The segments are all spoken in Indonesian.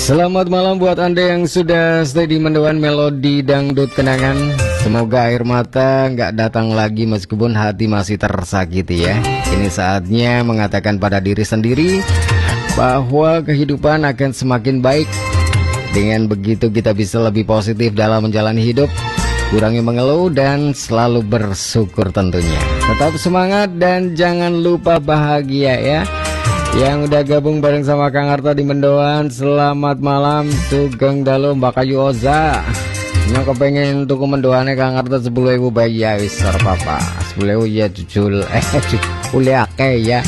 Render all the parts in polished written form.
Selamat malam buat Anda yang sudah stay di mendoan melodi dangdut kenangan. Semoga air mata nggak datang lagi meskipun hati masih tersakiti ya. Ini saatnya mengatakan pada diri sendiri bahwa kehidupan akan semakin baik. Dengan begitu kita bisa lebih positif dalam menjalani hidup, kurangi mengeluh dan selalu bersyukur tentunya. Tetap semangat dan jangan lupa bahagia ya. Yang udah gabung bareng sama Kang Arta di mendoan, selamat malam Sugeng Dalu Mbak Kayu Oza. Yang kepengen tuku mendoannya Kang Arta 10.000 bayi ya wis papa 10.000 ya jujul uliake ya.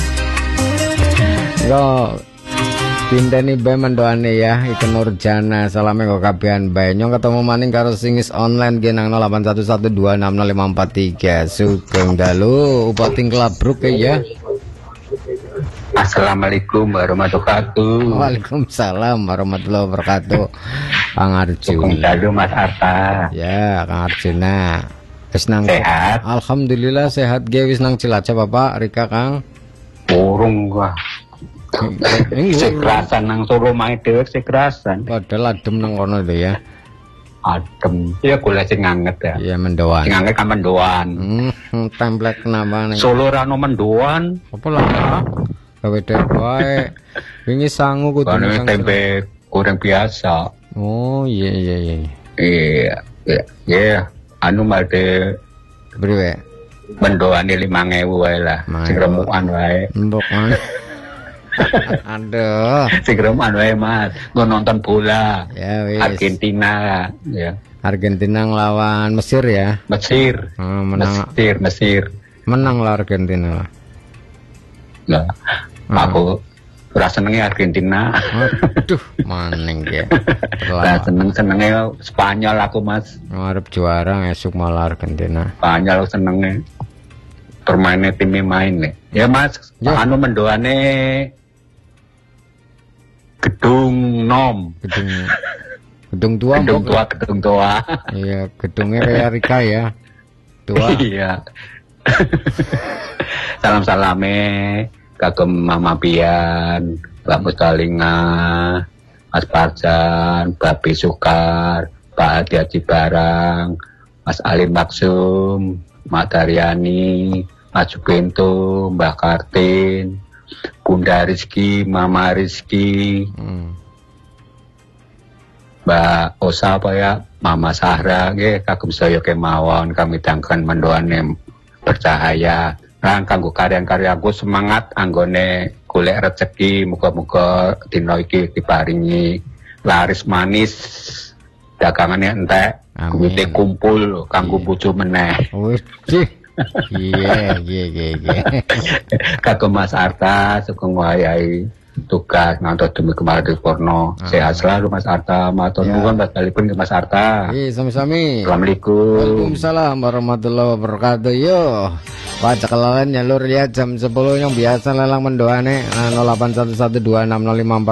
Yo pindah nih bae mendoane ya Iken Nurjana salame kok kabehan bae. Nyong ketemu maning karo singis online genang 0811260543 Sugeng Dalu upating kelabruk ya. Assalamualaikum warahmatullahi wabarakatuh. Waalaikumsalam warahmatullahi wabarakatuh. Kang Arjuna. Dalu Mas Arta. Ya, Kang Arjuna. Wis nang sehat. Alhamdulillah sehat ge wis nang Cilacap Bapak Rika Kang. Burung gua. Sekrasan nang Solo mae dhewe sekrasan. Padahal adem nang kono lho ya. Adem. Ya kula sing nganget ya. Iya mendoan. Sing nganget kan mendoan. Templek kenapa nih? Solo ra ono mendoan. Apa lah? Gawe dek wae. Wingi sangu kudu nang tempe goreng biasa. Oh iya iya iya. Iya, iya. Anu made priwe? Mendoane 5.000 wae lah. Sing remukan wae. Remukan. Aduh. Sing remukan wae Mas. Nggo nonton bola. Ya wis. Argentina ya. Argentina ngelawan Mesir ya. Mesir. Menang. Mesir. Menang lah Argentina. Lah, aku ora senenge Argentina. Aduh, maning ya. Lah senenge Spanyol aku, Mas. Ngarep juara esuk malah Argentina. Spanyol senenge. Permainnya timnya main nih. Ya, Mas. Ya. Anu mendoane Gedung Nom. Gedung tua. Gedung tua. Iya, gedungnya kayak Rika ya. Tua. Iya. Salam-salame kagem Mama Pian, Mbak Mustalinga, Mas Parjan, Babi Sukar, Pak Hadi Haji Barang, Mas Ali Maksum, Mak Daryani, Mas Jubinto, Mbak Kartin, Bunda Rizki, Mama Rizki, Mbak Osa apa ya, Mama Sahra, kagem saya kemawon kami dangkan mendoane bercahaya. Nah, kanggo karya-karyaku semangat anggone golek rezeki, muga-muga dina iki diparingi laris manis, dagangane entek, duwite kumpul kanggo bojo meneh. Wis. Iya. Kagem Mas Arta sugeng wayahi tugas ngantos demi kemarin Purno. Sehat selalu Mas Arta. Matur nuwun batalipun ke Mas Arta. Iya, sami-sami. Assalamualaikum. Waalaikumsalam warahmatullahi wabarakatuh. Yo. Wajah kelawan nyalur ya jam 10 yang biasa lelang mendoane 0811260543